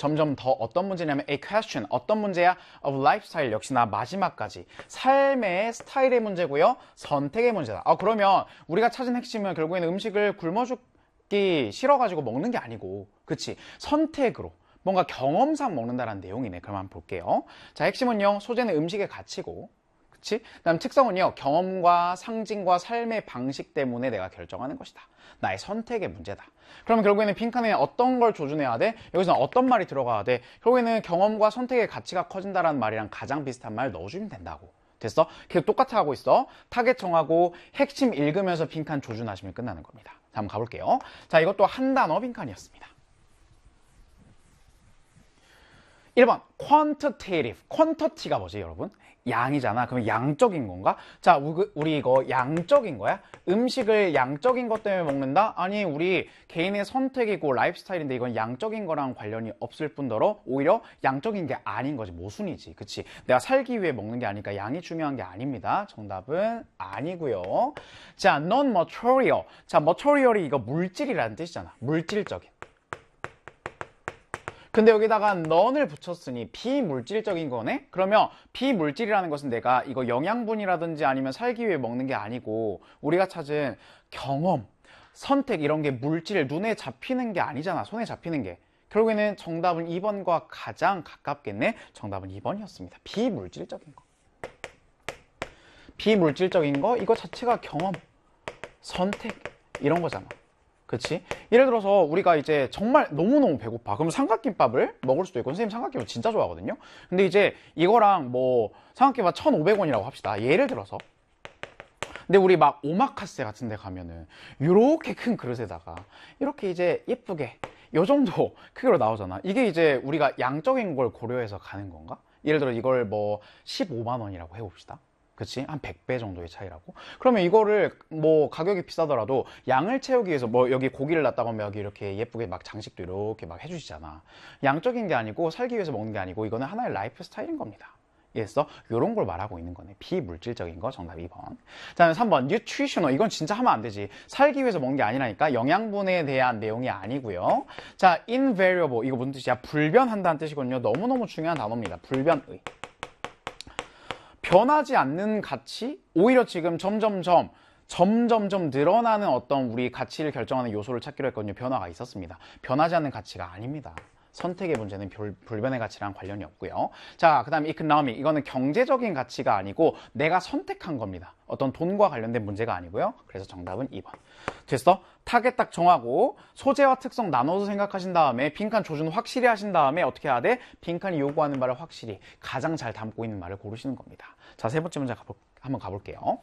점점 더 어떤 문제냐면 a question, 어떤 문제야? of lifestyle, 역시나 마지막까지 삶의 스타일의 문제고요. 선택의 문제다. 그러면 우리가 찾은 핵심은 결국에는 음식을 굶어 죽기 싫어가지고 먹는 게 아니고, 그치? 선택으로 뭔가 경험상 먹는다라는 내용이네. 그럼 한번 볼게요. 자, 핵심은요, 소재는 음식의 가치고, 그치? 그다음 특성은요, 경험과 상징과 삶의 방식 때문에 내가 결정하는 것이다. 나의 선택의 문제다. 그러면 결국에는 빈칸에 어떤 걸 조준해야 돼? 여기서는 어떤 말이 들어가야 돼? 결국에는 경험과 선택의 가치가 커진다라는 말이랑 가장 비슷한 말 넣어주면 된다고. 됐어? 계속 똑같이 하고 있어. 타겟 정하고 핵심 읽으면서 빈칸 조준하시면 끝나는 겁니다. 자, 한번 가볼게요. 자, 이것도 한 단어 빈칸이었습니다. 1번 quantitative. quantity가 뭐지 여러분? 양이잖아. 그러면 양적인 건가? 자, 우리 이거 양적인 거야? 음식을 양적인 것 때문에 먹는다? 아니, 우리 개인의 선택이고 라이프스타일인데 이건 양적인 거랑 관련이 없을 뿐더러 오히려 양적인 게 아닌 거지. 모순이지. 그치? 내가 살기 위해 먹는 게 아니니까 양이 중요한 게 아닙니다. 정답은 아니고요. 자, non-material. 자, material이 이거 물질이라는 뜻이잖아. 물질적인. 근데 여기다가 non을 붙였으니 비물질적인 거네? 그러면 비물질이라는 것은 내가 이거 영양분이라든지 아니면 살기 위해 먹는 게 아니고 우리가 찾은 경험, 선택 이런 게 물질, 눈에 잡히는 게 아니잖아. 손에 잡히는 게. 결국에는 정답은 2번과 가장 가깝겠네? 정답은 2번이었습니다. 비물질적인 거. 비물질적인 거 이거 자체가 경험, 선택 이런 거잖아. 그치? 예를 들어서 우리가 이제 정말 너무너무 배고파. 그럼 삼각김밥을 먹을 수도 있고, 선생님 삼각김밥 진짜 좋아하거든요? 근데 이제 이거랑 뭐 삼각김밥 1,500원이라고 합시다. 예를 들어서. 근데 우리 막 오마카세 같은 데 가면은 이렇게 큰 그릇에다가 이렇게 이제 예쁘게 요 정도 크기로 나오잖아. 이게 이제 우리가 양적인 걸 고려해서 가는 건가? 예를 들어 이걸 뭐 15만 원이라고 해봅시다. 그치? 한 100배 정도의 차이라고? 그러면 이거를 뭐 가격이 비싸더라도 양을 채우기 위해서 뭐 여기 고기를 놨다고 하면 여기 이렇게 예쁘게 막 장식도 이렇게 막 해주시잖아. 양적인 게 아니고 살기 위해서 먹는 게 아니고 이거는 하나의 라이프 스타일인 겁니다. 이해했어? 이런 걸 말하고 있는 거네. 비물질적인 거 정답 2번. 자, 3번 nutritional. 이건 진짜 하면 안 되지. 살기 위해서 먹는 게 아니라니까. 영양분에 대한 내용이 아니고요. 자, invariable. 이거 무슨 뜻이야? 불변한다는 뜻이거든요. 너무너무 중요한 단어입니다. 불변의. 변하지 않는 가치? 오히려 지금 점점점 늘어나는 어떤 우리 가치를 결정하는 요소를 찾기로 했거든요. 변화가 있었습니다. 변하지 않는 가치가 아닙니다. 선택의 문제는 불변의 가치랑 관련이 없고요. 자, 그 다음에 economic. 이거는 경제적인 가치가 아니고 내가 선택한 겁니다. 어떤 돈과 관련된 문제가 아니고요. 그래서 정답은 2번. 됐어? 타겟 딱 정하고 소재와 특성 나눠서 생각하신 다음에 빈칸 조준 확실히 하신 다음에 어떻게 해야 돼? 빈칸이 요구하는 말을 확실히 가장 잘 담고 있는 말을 고르시는 겁니다. 자, 세 번째 문제 한번 가볼게요.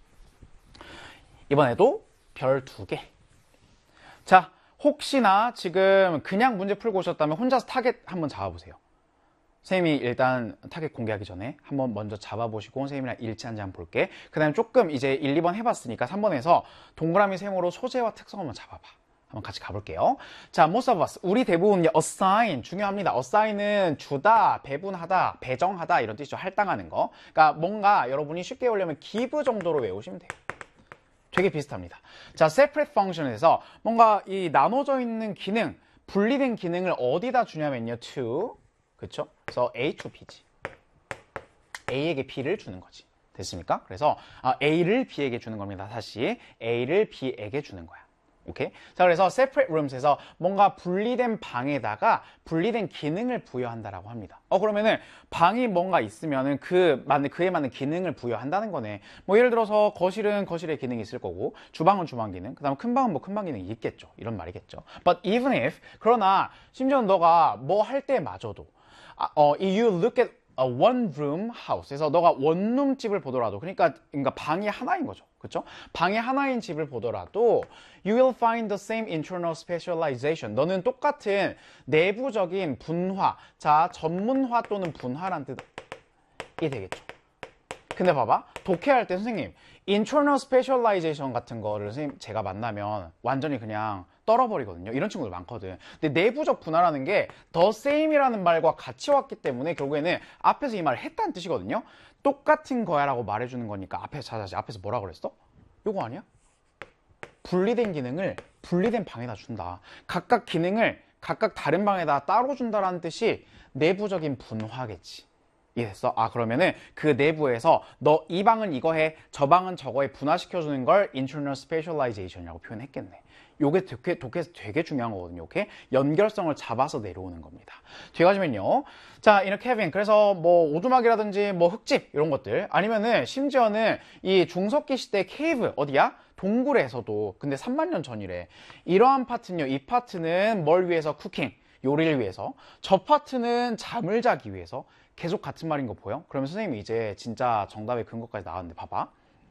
이번에도 별 2개. 자, 혹시나 지금 그냥 문제 풀고 오셨다면 혼자서 타겟 한번 잡아보세요. 선생님이 일단 타겟 공개하기 전에 한번 먼저 잡아보시고 선생님이랑 일치한지 한번 볼게. 그 다음에 조금 이제 1, 2번 해봤으니까 3번에서 동그라미 세모로 소재와 특성 한번 잡아봐. 한번 같이 가볼게요. 자, most of us. 우리 대부분 assign 중요합니다. assign은 주다, 배분하다, 배정하다 이런 뜻이죠. 할당하는 거. 그러니까 뭔가 여러분이 쉽게 외우려면 give 정도로 외우시면 돼요. 되게 비슷합니다. 자, separate function에서 뭔가 이 나눠져 있는 기능, 분리된 기능을 어디다 주냐면요. to. 그쵸? 그래서 A to B지. A에게 B를 주는 거지. 됐습니까? 그래서 A를 B에게 주는 겁니다. 다시 A를 B에게 주는 거야. 오케이? 자, 그래서 separate rooms에서 뭔가 분리된 방에다가 분리된 기능을 부여한다라고 합니다. 그러면은 방이 뭔가 있으면은 그에 맞는 기능을 부여한다는 거네. 뭐 예를 들어서 거실은 거실의 기능이 있을 거고, 주방은 주방 기능, 그 다음 큰 방은 뭐 큰 방 기능이 있겠죠. 이런 말이겠죠. But even if, 그러나 심지어는 너가 뭐 할 때마저도 you look at a one room house. 그래서 너가 원룸 집을 보더라도, 그러니까 방이 하나인 거죠. 그렇죠? 방이 하나인 집을 보더라도 you will find the same internal specialization. 너는 똑같은 내부적인 분화, 자, 전문화 또는 분화란 뜻이 되겠죠. 근데 봐봐, 독해할 때 선생님 internal specialization 같은 거를 선생님 제가 만나면 완전히 그냥 떨어버리거든요. 이런 친구들 많거든. 근데 내부적 분화라는 게 the same이라는 말과 같이 왔기 때문에 결국에는 앞에서 이 말을 했다는 뜻이거든요. 똑같은 거야 라고 말해주는 거니까 앞에서 찾아야지. 앞에서 뭐라 그랬어? 요거 아니야? 분리된 기능을 분리된 방에다 준다. 각각 기능을 각각 다른 방에다 따로 준다라는 뜻이 내부적인 분화겠지. 이해됐어? 아, 그러면은 그 내부에서 너 이 방은 이거 해, 저 방은 저거 해 분화시켜주는 걸 internal specialization이라고 표현했겠네. 요게 독해에서 되게 중요한 거거든요. 오케이? 연결성을 잡아서 내려오는 겁니다. 뒤에 가시면요. 자, in a cabin. 그래서 뭐 오두막이라든지 뭐 흙집 이런 것들 아니면은 심지어는 이 중석기 시대 케이브 어디야? 동굴에서도 근데 3만 년 전이래. 이러한 파트는요. 이 파트는 뭘 위해서? 쿠킹. 요리를 위해서. 저 파트는 잠을 자기 위해서. 계속 같은 말인 거 보여? 그러면 선생님이 이제 진짜 정답의 근거까지 나왔는데 봐봐.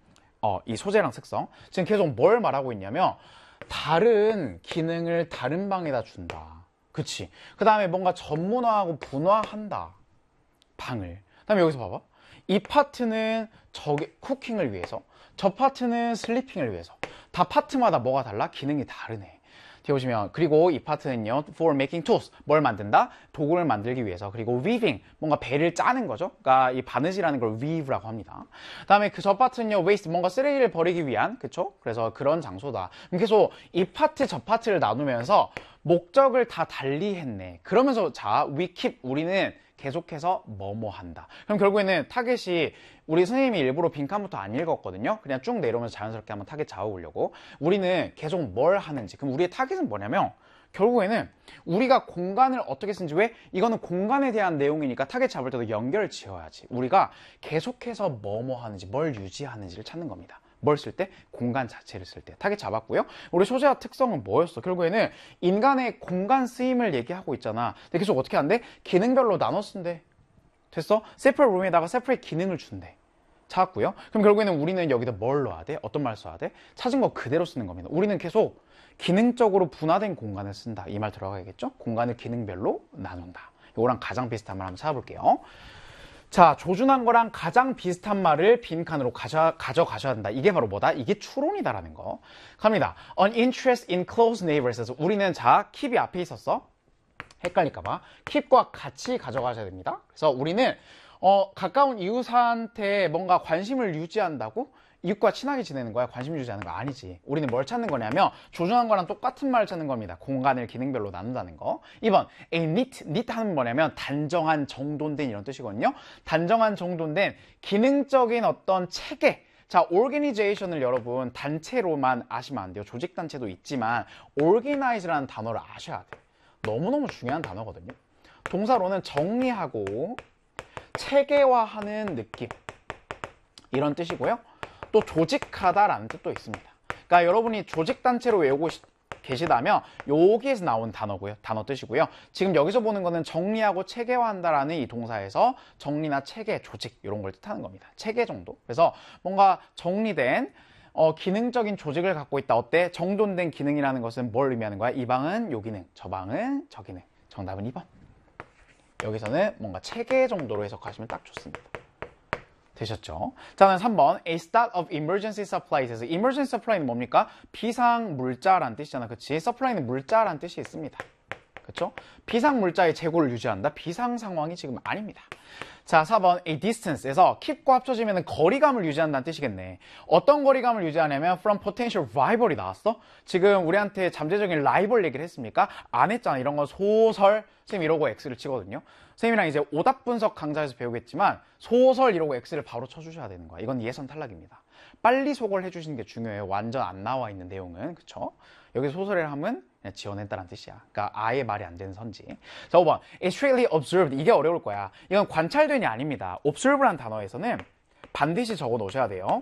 이 소재랑 특성. 지금 계속 뭘 말하고 있냐면 다른 기능을 다른 방에다 준다. 그치? 그 다음에 뭔가 전문화하고 분화한다. 방을. 그 다음에 여기서 봐봐. 이 파트는 쿠킹을 위해서, 저 파트는 슬리핑을 위해서. 다 파트마다 뭐가 달라? 기능이 다르네. 뒤에 보시면 그리고 이 파트는요 for making tools 뭘 만든다? 도구를 만들기 위해서. 그리고 weaving 뭔가 배를 짜는 거죠. 그러니까 이 바느질하는 걸 weave라고 합니다. 그 다음에 그 저 파트는요 waste 뭔가 쓰레기를 버리기 위한 그쵸? 그래서 그런 장소다. 계속 이 파트 저 파트를 나누면서 목적을 다 달리 했네. 그러면서 자 we keep 우리는 계속해서 뭐뭐 한다. 그럼 결국에는 타겟이 우리 선생님이 일부러 빈칸부터 안 읽었거든요. 그냥 쭉 내려오면서 자연스럽게 한번 타겟 잡아보려고. 우리는 계속 뭘 하는지. 그럼 우리의 타겟은 뭐냐면 결국에는 우리가 공간을 어떻게 쓰는지. 왜? 이거는 공간에 대한 내용이니까 타겟 잡을 때도 연결을 지어야지. 우리가 계속해서 뭐뭐 하는지, 뭘 유지하는지를 찾는 겁니다. 뭘 쓸 때? 공간 자체를 쓸 때. 타겟 잡았고요. 우리 소재와 특성은 뭐였어? 결국에는 인간의 공간 쓰임을 얘기하고 있잖아. 근데 계속 어떻게 한대? 기능별로 나눠 쓴대. 됐어? separate room에다가 separate 기능을 준대. 찾았고요. 그럼 결국에는 우리는 여기다 뭘 넣어야 돼? 어떤 말 써야 돼? 찾은 거 그대로 쓰는 겁니다. 우리는 계속 기능적으로 분화된 공간을 쓴다. 이 말 들어가야겠죠? 공간을 기능별로 나눈다. 이거랑 가장 비슷한 말 한번 찾아볼게요. 자, 조준한 거랑 가장 비슷한 말을 빈칸으로 가져가셔야 된다. 이게 바로 뭐다? 이게 추론이다라는 거. 갑니다. An interest in close neighbors. 우리는 자, keep이 앞에 있었어. 헷갈릴까봐 keep과 같이 가져가셔야 됩니다. 그래서 우리는 가까운 이웃한테 뭔가 관심을 유지한다고? 이웃과 친하게 지내는 거야? 관심 유지하는 거 아니지. 우리는 뭘 찾는 거냐면 조준한 거랑 똑같은 말을 찾는 겁니다. 공간을 기능별로 나눈다는 거. 2번 a neat 하는 뭐냐면 단정한 정돈된 이런 뜻이거든요. 단정한 정돈된 기능적인 어떤 체계. 자, organization을 여러분 단체로만 아시면 안 돼요. 조직 단체도 있지만 organize라는 단어를 아셔야 돼요. 너무너무 중요한 단어거든요. 동사로는 정리하고 체계화하는 느낌 이런 뜻이고요. 또 조직하다라는 뜻도 있습니다. 그러니까 여러분이 조직단체로 외우고 계시다면 여기에서 나온 단어고요. 단어 뜻이고요. 지금 여기서 보는 거는 정리하고 체계화한다라는 이 동사에서 정리나 체계, 조직 이런 걸 뜻하는 겁니다. 체계 정도. 그래서 뭔가 정리된 기능적인 조직을 갖고 있다. 어때? 정돈된 기능이라는 것은 뭘 의미하는 거야? 이 방은 요 기능, 저 방은 저 기능. 정답은 2번. 여기서는 뭔가 체계 정도로 해석하시면 딱 좋습니다. 되셨죠? 자, 다음 3번. A stock of emergency supplies. emergency supply는 뭡니까? 비상 물자란 뜻이잖아. 그치? supply는 물자란 뜻이 있습니다. 그쵸? 비상 물자의 재고를 유지한다. 비상 상황이 지금 아닙니다. 자, 4번. A distance에서 keep과 합쳐지면 거리감을 유지한다는 뜻이겠네. 어떤 거리감을 유지하냐면 from potential rival이 나왔어? 지금 우리한테 잠재적인 라이벌 얘기를 했습니까? 안 했잖아. 이런 건 소설. 선생님 이러고 X를 치거든요. 선생님이랑 이제 오답 분석 강좌에서 배우겠지만 소설 이러고 X를 바로 쳐주셔야 되는 거야. 이건 예선 탈락입니다. 빨리 속을 해주시는 게 중요해요. 완전 안 나와 있는 내용은. 그쵸? 여기 소설을 하면 그냥 지어낸다는 뜻이야. 그러니까 아예 말이 안 되는 선지. 자, 5번. It's strictly observed. 이게 어려울 거야. 이건 관찰된이 아닙니다. observe라는 단어에서는 반드시 적어 놓으셔야 돼요.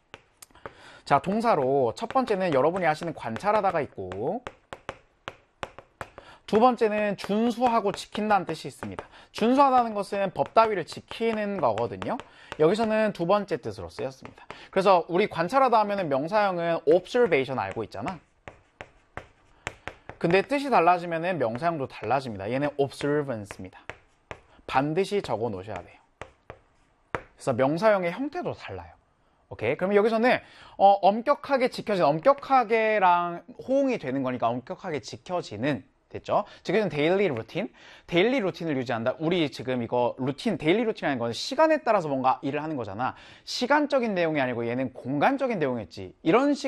자, 동사로 첫 번째는 여러분이 하시는 관찰하다가 있고 두 번째는 준수하고 지킨다는 뜻이 있습니다. 준수하다는 것은 법 따위를 지키는 거거든요. 여기서는 두 번째 뜻으로 쓰였습니다. 그래서 우리 관찰하다 하면은 명사형은 observation 알고 있잖아. 근데 뜻이 달라지면은 명사형도 달라집니다. 얘는 observance입니다. 반드시 적어 놓으셔야 돼요. 그래서 명사형의 형태도 달라요. 오케이. 그러면 여기서는 엄격하게 지켜지는, 엄격하게랑 호응이 되는 거니까 엄격하게 지켜지는 됐죠? 지금 데일리 루틴, 데일리 루틴을 유지한다. 우리 지금 이거 루틴, 데일리 루틴이라는 건 시간에 따라서 뭔가 일을 하는 거잖아. 시간적인 내용이 아니고 얘는 공간적인 내용이었지. 이런 식